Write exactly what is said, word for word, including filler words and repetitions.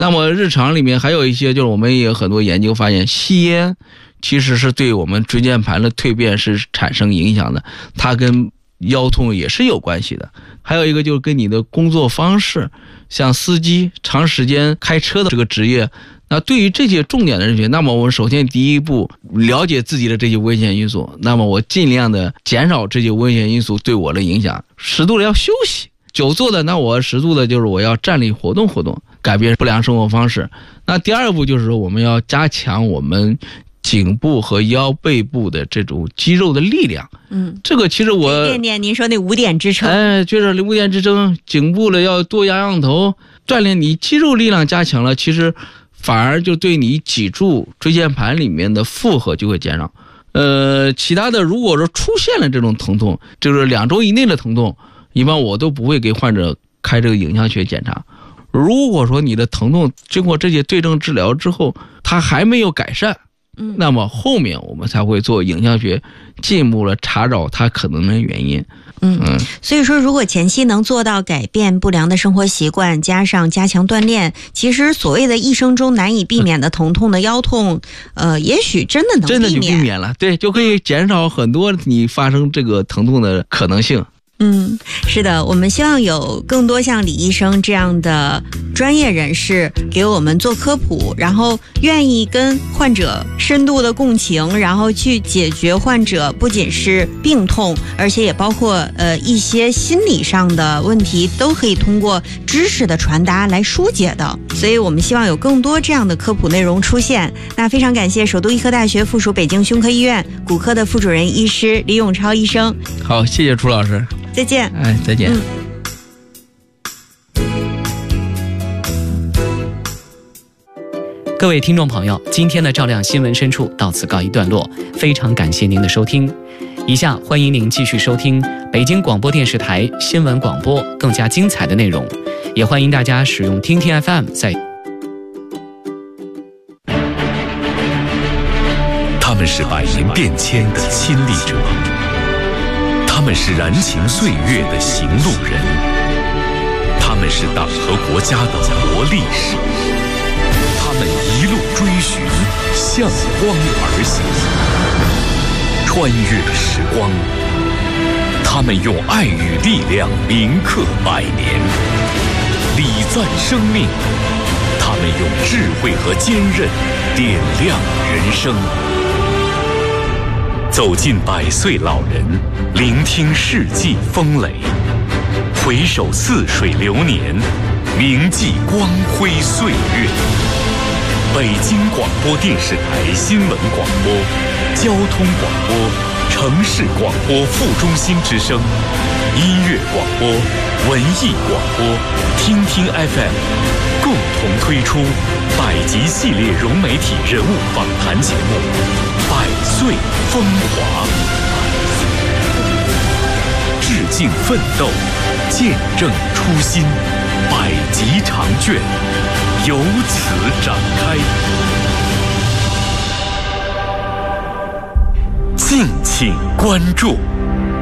那么日常里面还有一些，就是我们也有很多研究发现，吸烟其实是对我们椎间盘的蜕变是产生影响的，它跟腰痛也是有关系的。还有一个就是跟你的工作方式，像司机长时间开车的这个职业，那对于这些重点的人群，那么我们首先第一步了解自己的这些危险因素，那么我尽量的减少这些危险因素对我的影响，适度的要休息。久坐的，那我适度的就是我要站立活动活动，改变不良生活方式。那第二步就是说我们要加强我们颈部和腰背部的这种肌肉的力量。嗯，这个其实我念念您说那五点支撑， 哎，就是五点支撑，颈部的要多压仰头，锻炼你肌肉力量加强了，其实反而就对你脊柱椎间盘里面的负荷就会减少。呃，其他的如果说出现了这种疼痛，就是两周以内的疼痛，一般我都不会给患者开这个影像学检查。如果说你的疼痛经过这些对症治疗之后，它还没有改善，嗯，那么后面我们才会做影像学进一步的查找它可能的原因。 嗯，所以说如果前期能做到改变不良的生活习惯，加上加强锻炼，其实所谓的一生中难以避免的疼痛的腰痛，呃，也许真的能避免， 真的就避免了，对，就可以减少很多你发生这个疼痛的可能性。 嗯，是的，我们希望有更多像李医生这样的专业人士给我们做科普，然后愿意跟患者深度的共情，然后去解决患者不仅是病痛，而且也包括呃一些心理上的问题，都可以通过知识的传达来疏解的。所以我们希望有更多这样的科普内容出现。那非常感谢首都医科大学附属北京胸科医院骨科的副主任医师李永超医生。 好，谢谢楚老师。 再见。 哎，再见。 嗯， 各位听众朋友，今天的照亮新闻深处到此告一段落，非常感谢您的收听。以下欢迎您继续收听北京广播电视台新闻广播更加精彩的内容，也欢迎大家使用听听 F M 在。 他们是百年变迁的亲历者，他们是燃情岁月的行路人，他们是党和国家的活历史，他们一路追寻，向光而行，穿越时光，他们用爱与力量铭刻百年，礼赞生命，他们用智慧和坚韧点亮人生。走进百岁老人，聆听世纪风雷，回首似水流年，铭记光辉岁月。北京广播电视台新闻广播、交通广播、城市广播副中心之声、音乐广播、文艺广播、听听 F M 共同推出百集系列融媒体人物访谈节目《百岁风华》，致敬奋斗，见证初心，百集长卷由此展开。敬请关注。